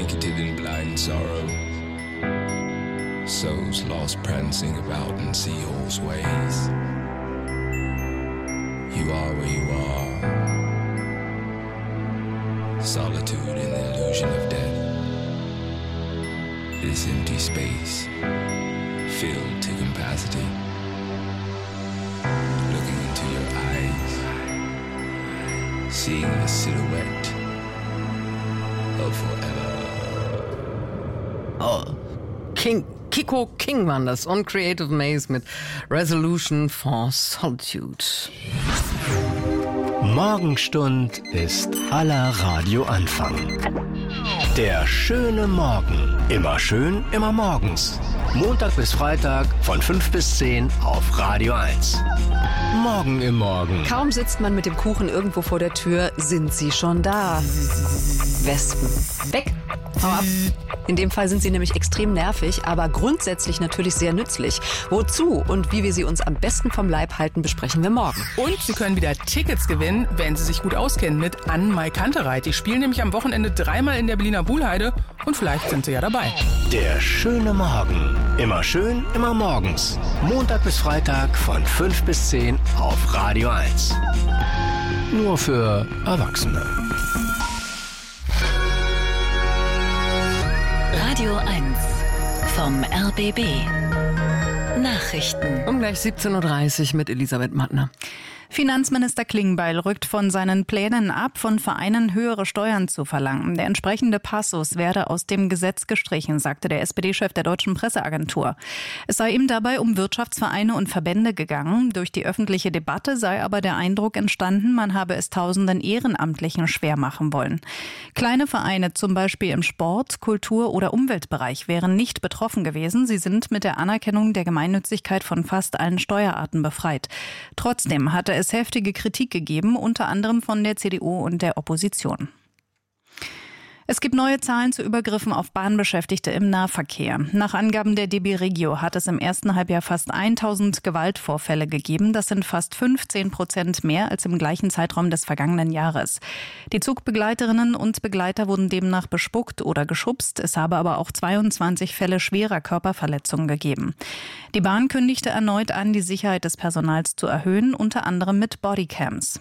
blanketed in blind sorrow. Souls lost prancing about in seahorse ways. You are where you are. Solitude in the illusion of death. This empty space, filled to capacity. Looking into your eyes, seeing the silhouette of forever. Oh, Kiko King waren das und Creative Maze mit Resolution for Solitude. Morgenstund ist aller Radioanfang. Der schöne Morgen. Immer schön, immer morgens. Montag bis Freitag von 5 bis 10 auf Radio 1. Morgen im Morgen. Kaum sitzt man mit dem Kuchen irgendwo vor der Tür, sind sie schon da. Wespen. Weg. Hau ab. In dem Fall sind sie nämlich extrem nervig, aber grundsätzlich natürlich sehr nützlich. Wozu und wie wir sie uns am besten vom Leib halten, besprechen wir morgen. Und Sie können wieder Tickets gewinnen, wenn Sie sich gut auskennen mit Ann-Mai Kantereit. Die spielen nämlich am Wochenende 3-mal in der Berliner Buhlheide und vielleicht sind Sie ja dabei. Der schöne Morgen. Immer schön, immer morgens. Montag bis Freitag von 5 bis 10 auf Radio 1. Nur für Erwachsene. Radio 1 vom RBB. Nachrichten. Um gleich 17.30 Uhr mit Elisabeth Mattner. Finanzminister Klingbeil rückt von seinen Plänen ab, von Vereinen höhere Steuern zu verlangen. Der entsprechende Passus werde aus dem Gesetz gestrichen, sagte der SPD-Chef der Deutschen Presseagentur. Es sei ihm dabei um Wirtschaftsvereine und Verbände gegangen. Durch die öffentliche Debatte sei aber der Eindruck entstanden, man habe es tausenden Ehrenamtlichen schwer machen wollen. Kleine Vereine, zum Beispiel im Sport-, Kultur- oder Umweltbereich, wären nicht betroffen gewesen. Sie sind mit der Anerkennung der Gemeinnützigkeit von fast allen Steuerarten befreit. Trotzdem hatte es heftige Kritik gegeben, unter anderem von der CDU und der Opposition. Es gibt neue Zahlen zu Übergriffen auf Bahnbeschäftigte im Nahverkehr. Nach Angaben der DB Regio hat es im ersten Halbjahr fast 1000 Gewaltvorfälle gegeben. Das sind fast 15% mehr als im gleichen Zeitraum des vergangenen Jahres. Die Zugbegleiterinnen und Begleiter wurden demnach bespuckt oder geschubst. Es habe aber auch 22 Fälle schwerer Körperverletzungen gegeben. Die Bahn kündigte erneut an, die Sicherheit des Personals zu erhöhen, unter anderem mit Bodycams.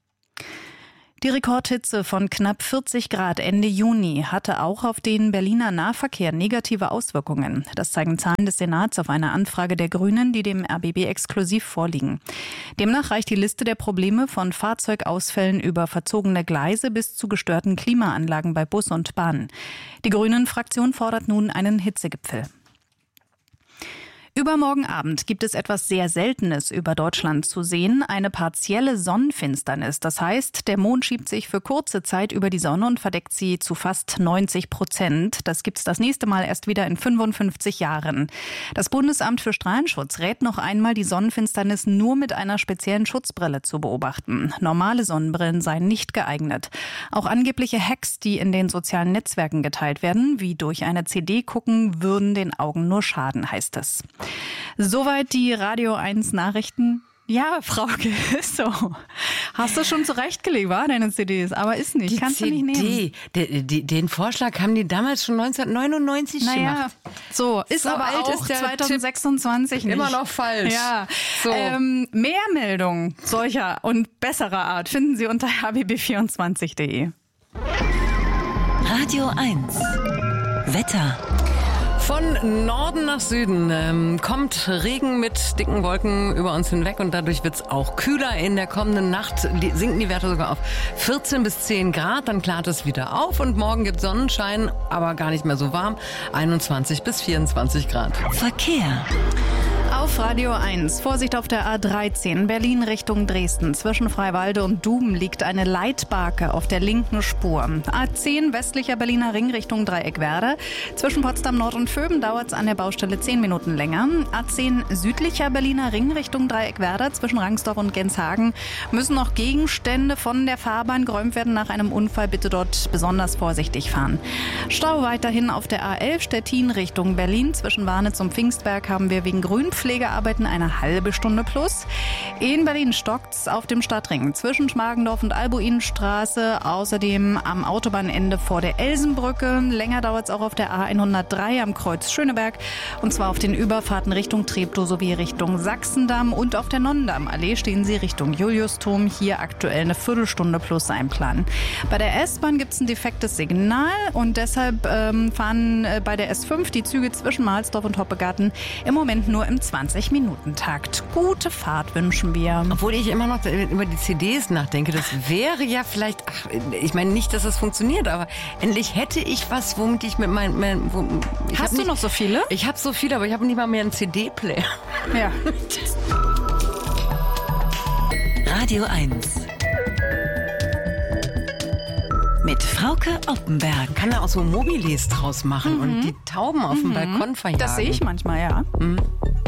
Die Rekordhitze von knapp 40 Grad Ende Juni hatte auch auf den Berliner Nahverkehr negative Auswirkungen. Das zeigen Zahlen des Senats auf eine Anfrage der Grünen, die dem RBB exklusiv vorliegen. Demnach reicht die Liste der Probleme von Fahrzeugausfällen über verzogene Gleise bis zu gestörten Klimaanlagen bei Bus und Bahn. Die Grünen-Fraktion fordert nun einen Hitzegipfel. Übermorgen Abend gibt es etwas sehr Seltenes über Deutschland zu sehen, eine partielle Sonnenfinsternis. Das heißt, der Mond schiebt sich für kurze Zeit über die Sonne und verdeckt sie zu fast 90%. Das gibt's das nächste Mal erst wieder in 55 Jahren. Das Bundesamt für Strahlenschutz rät noch einmal, die Sonnenfinsternis nur mit einer speziellen Schutzbrille zu beobachten. Normale Sonnenbrillen seien nicht geeignet. Auch angebliche Hacks, die in den sozialen Netzwerken geteilt werden, wie durch eine CD gucken, würden den Augen nur schaden, heißt es. Soweit die Radio 1 Nachrichten. Ja, Frauke, ist so. Hast du schon zurechtgelegt, war deine CDs, aber ist nicht. Die Kannst CD, du nicht nehmen. Den Vorschlag haben die damals schon 1999 gemacht. So, ist so aber alt auch ist der 2026 nicht. Immer noch falsch. Ja. So. Mehr Meldungen solcher und besserer Art finden Sie unter rbb24.de. Radio 1 Wetter. Von Norden nach Süden kommt Regen mit dicken Wolken über uns hinweg und dadurch wird es auch kühler. In der kommenden Nacht sinken die Werte sogar auf 14 bis 10 Grad, dann klart es wieder auf und morgen gibt Sonnenschein, aber gar nicht mehr so warm, 21 bis 24 Grad. Verkehr. Auf Radio 1. Vorsicht auf der A13 Berlin Richtung Dresden. Zwischen Freiwalde und Duben liegt eine Leitbarke auf der linken Spur. A10 westlicher Berliner Ring Richtung Dreieckwerder. Zwischen Potsdam Nord und Vöben dauert es an der Baustelle 10 Minuten länger. A10 südlicher Berliner Ring Richtung Dreieckwerder. Zwischen Rangsdorf und Genshagen müssen noch Gegenstände von der Fahrbahn geräumt werden nach einem Unfall. Bitte dort besonders vorsichtig fahren. Stau weiterhin auf der A11 Stettin Richtung Berlin. Zwischen Warnitz und Pfingstberg haben wir wegen Grünpflicht Pflegearbeiten eine halbe Stunde plus. In Berlin stockt's auf dem Stadtring zwischen Schmargendorf und Albuinstraße, außerdem am Autobahnende vor der Elsenbrücke. Länger dauert's auch auf der A103 am Kreuz Schöneberg, und zwar auf den Überfahrten Richtung Treptow sowie Richtung Sachsendamm, und auf der Nonnendammallee stehen Sie Richtung Juliusturm. Hier aktuell eine Viertelstunde plus einplanen. Bei der S-Bahn gibt's ein defektes Signal und deshalb fahren bei der S5 die Züge zwischen Mahlsdorf und Hoppegarten im Moment nur im 20-Minuten-Takt. Gute Fahrt wünschen wir. Obwohl ich immer noch über die CDs nachdenke, das wäre ja vielleicht, ich meine nicht, dass das funktioniert, aber endlich hätte ich was, womit ich mit Hast du noch so viele? Ich habe so viele, aber ich habe nicht mal mehr einen CD-Player. Ja. Radio 1. Mit Frauke Oppenberg. Kann da auch so Mobiles draus machen und die Tauben auf dem Balkon verjagen. Das sehe ich manchmal, ja.